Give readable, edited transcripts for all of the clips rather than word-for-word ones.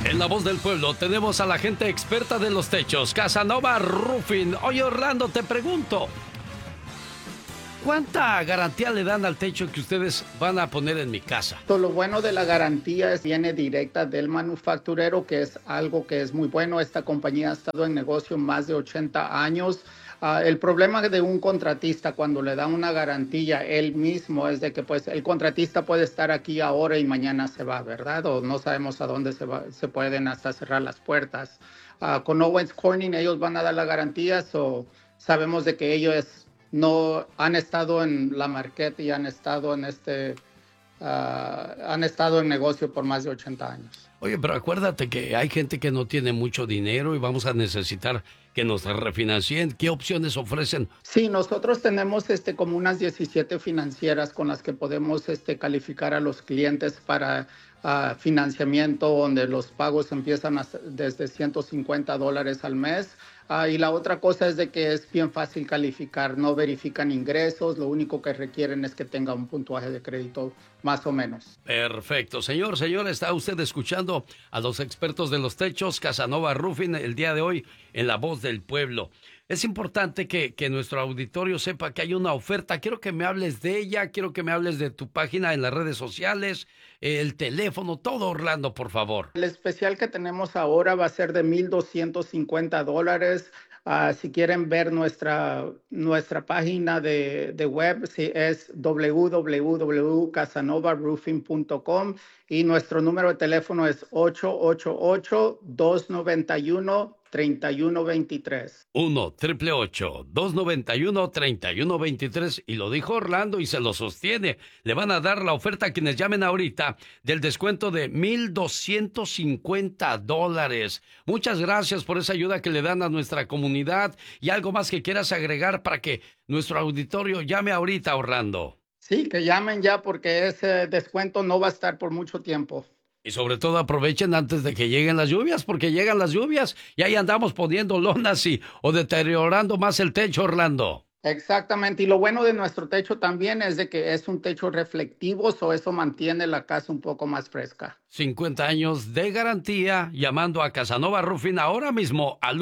En La Voz del Pueblo tenemos a la gente experta de los techos, Casanova Roofing. Oye, Orlando, te pregunto, ¿cuánta garantía le dan al techo que ustedes van a poner en mi casa? Lo bueno de la garantía es viene directa del manufacturero, que es algo que es muy bueno. Esta compañía ha estado en negocio más de 80 años. El problema de un contratista cuando le da una garantía él mismo es de que pues el contratista puede estar aquí ahora y mañana se va, ¿verdad? O no sabemos a dónde se pueden hasta cerrar las puertas. Con Owens Corning ellos van a dar la garantía, sabemos de que ellos no han estado en la market y han estado en negocio por más de 80 años. Oye, pero acuérdate que hay gente que no tiene mucho dinero y vamos a necesitar que nos refinancien. ¿Qué opciones ofrecen? Sí, nosotros tenemos como unas 17 financieras con las que podemos calificar a los clientes para financiamiento, donde los pagos empiezan desde $150 al mes. Y la otra cosa es de que es bien fácil calificar, no verifican ingresos, lo único que requieren es que tenga un puntuaje de crédito más o menos. Perfecto. Señor, está usted escuchando a los expertos de los techos, Casanova Roofing, el día de hoy en La Voz del Pueblo. Es importante que nuestro auditorio sepa que hay una oferta. Quiero que me hables de ella, quiero que me hables de tu página en las redes sociales, el teléfono, todo, Orlando, por favor. El especial que tenemos ahora va a ser de $1,250. Si quieren ver nuestra página de web, es www.casanovaroofing.com y nuestro número de teléfono es 888-291-3123. 1-888-291-3123. Y lo dijo Orlando y se lo sostiene. Le van a dar la oferta a quienes llamen ahorita del descuento de $1,250. Muchas gracias por esa ayuda que le dan a nuestra comunidad. Y algo más que quieras agregar para que nuestro auditorio llame ahorita, Orlando. Sí, que llamen ya porque ese descuento no va a estar por mucho tiempo. Y sobre todo aprovechen antes de que lleguen las lluvias, porque llegan las lluvias y ahí andamos poniendo lonas o deteriorando más el techo, Orlando. Exactamente, y lo bueno de nuestro techo también es de que es un techo reflectivo, eso mantiene la casa un poco más fresca. 50 años de garantía, llamando a Casanova Roofing ahora mismo al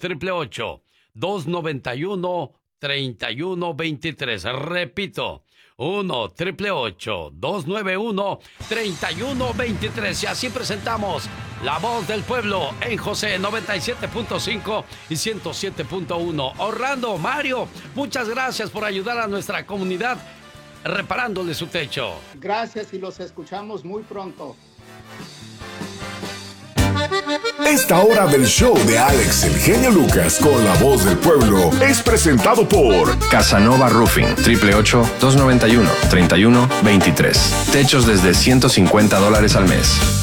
1-888-291-3123. Repito, 1-888-291-3123. Y así presentamos La Voz del Pueblo en José 97.5 y 107.1. Orlando, Mario, muchas gracias por ayudar a nuestra comunidad reparándole su techo. Gracias y los escuchamos muy pronto. Esta hora del show de Alex el Genio Lucas con La Voz del Pueblo es presentado por Casanova Roofing, 888-291-3123. Techos desde $150 al mes.